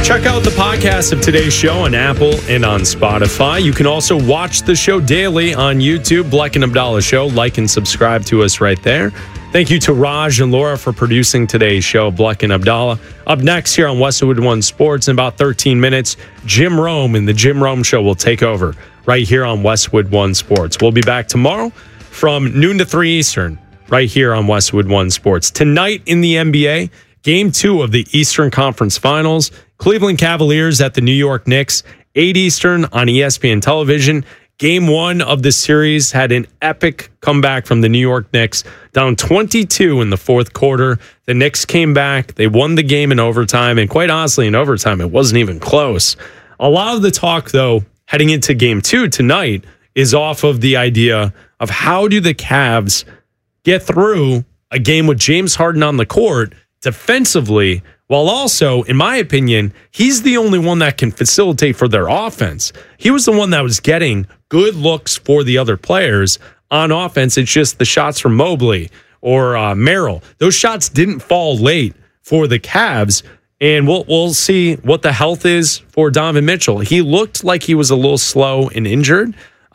Check out the podcast of today's show on Apple and on Spotify. You can also watch the show daily on YouTube, Bleck and Abdallah Show. Like and subscribe to us right there. Thank you to Raj and Laura for producing today's show, Bleck and Abdallah. Up next here on Westwood One Sports in about 13 minutes, Jim Rome and the Jim Rome Show will take over right here on Westwood One Sports. We'll be back tomorrow from noon to 3 Eastern right here on Westwood One Sports. Tonight in the NBA, Game 2 of the Eastern Conference Finals, Cleveland Cavaliers at the New York Knicks, 8 Eastern on ESPN television. Game 1 of the series had an epic comeback from the New York Knicks, down 22 in the fourth quarter. The Knicks came back. They won the game in overtime, and quite honestly, in overtime, it wasn't even close. A lot of the talk, though, heading into Game 2 tonight is off of the idea of how do the Cavs get through a game with James Harden on the court defensively, while also, in my opinion, he's the only one that can facilitate for their offense. He was the one that was getting good looks for the other players on offense. It's just the shots from Mobley or Merrill. Those shots didn't fall late for the Cavs, and we'll see what the health is for Donovan Mitchell. He looked like he was a little slow and injured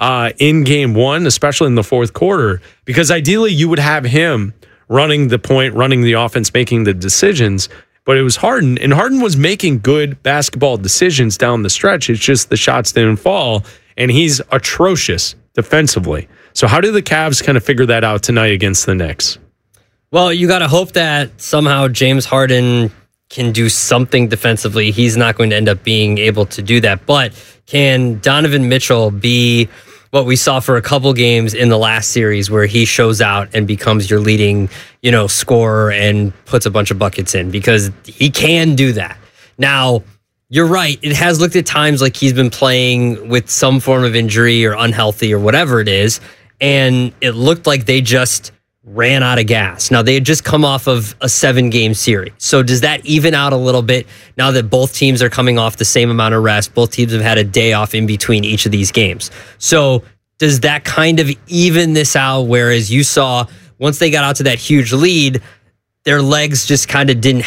in Game 1, especially in the fourth quarter, because ideally you would have him running the point, running the offense, making the decisions. But it was Harden, and Harden was making good basketball decisions down the stretch. It's just the shots didn't fall, and he's atrocious defensively. So how do the Cavs kind of figure that out tonight against the Knicks? Well, you got to hope that somehow James Harden can do something defensively. He's not going to end up being able to do that. But can Donovan Mitchell be what we saw for a couple games in the last series where he shows out and becomes your leading, scorer and puts a bunch of buckets in? Because he can do that. Now, you're right. It has looked at times like he's been playing with some form of injury or unhealthy or whatever it is. And it looked like they just ran out of gas. Now, they had just come off of a 7-game series. So does that even out a little bit now that both teams are coming off the same amount of rest? Both teams have had a day off in between each of these games. So does that kind of even this out? Whereas you saw once they got out to that huge lead, their legs just kind of didn't